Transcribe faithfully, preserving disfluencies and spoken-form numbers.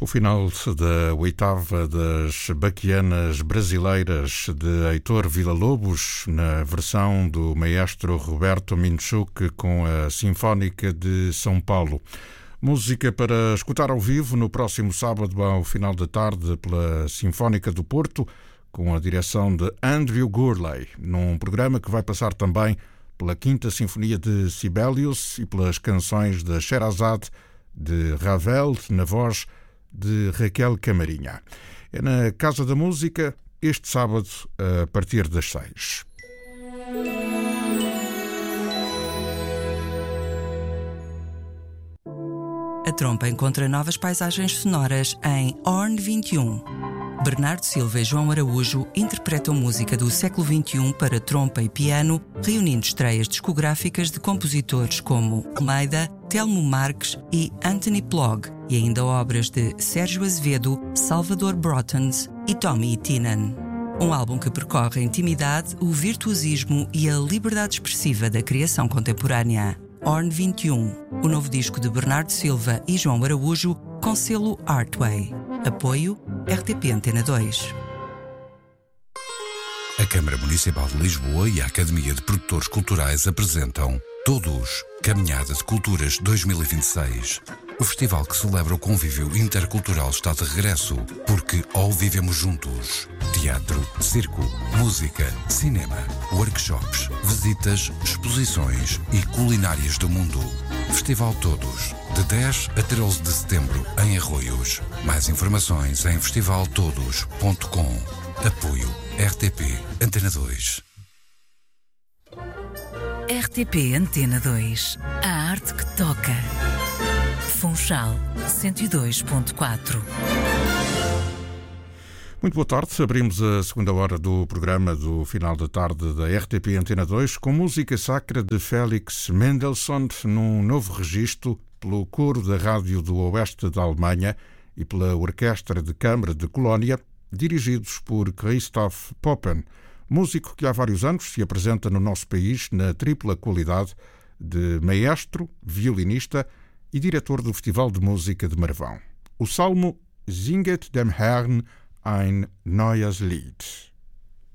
O final da oitava das Baquianas Brasileiras de Heitor Villa-Lobos, na versão do maestro Roberto Minchuk com a Sinfónica de São Paulo. Música para escutar ao vivo no próximo sábado ao final da tarde pela Sinfónica do Porto, com a direção de Andrew Gourlay, num programa que vai passar também pela Quinta Sinfonia de Sibelius e pelas canções de Sherazade de Ravel, na voz de Raquel Camarinha. É na Casa da Música, este sábado, a partir das seis. A trompa encontra novas paisagens sonoras em Horn vinte e um. Bernardo Silva e João Araújo interpretam música do século vinte e um para trompa e piano, reunindo estreias discográficas de compositores como Almeida, Telmo Marques e Anthony Plog, e ainda obras de Sérgio Azevedo, Salvador Brotens e Tommy Tienan. Um álbum que percorre a intimidade, o virtuosismo e a liberdade expressiva da criação contemporânea. Horn vinte e um, o novo disco de Bernardo Silva e João Araújo, com selo Artway. Apoio R T P Antena dois. A Câmara Municipal de Lisboa e a Academia de Produtores Culturais apresentam Todos, Caminhada de Culturas dois mil e vinte e seis. O festival que celebra o convívio intercultural está de regresso, porque ao vivemos juntos. Teatro, circo, música, cinema, workshops, visitas, exposições e culinárias do mundo. Festival Todos, de dez a treze de setembro, em Arroios. Mais informações em festival todos ponto com. Apoio R T P Antena dois. R T P Antena dois. A arte que toca. Funchal cento e dois ponto quatro. Muito boa tarde. Abrimos a segunda hora do programa do final da tarde da R T P Antena dois com música sacra de Felix Mendelssohn num novo registro pelo coro da Rádio do Oeste da Alemanha e pela Orquestra de Câmara de Colónia, dirigidos por Christoph Poppen, músico que há vários anos se apresenta no nosso país na tripla qualidade de maestro, violinista e diretor do Festival de Música de Marvão. O salmo Singet dem Herrn ein neues Lied.